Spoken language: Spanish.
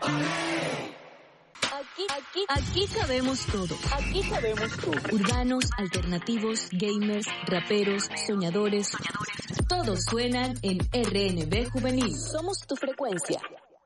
Aquí cabemos todos. Aquí cabemos todos. Urbanos, alternativos, gamers, raperos, soñadores. Todos suenan en RNB Juvenil. Somos tu frecuencia.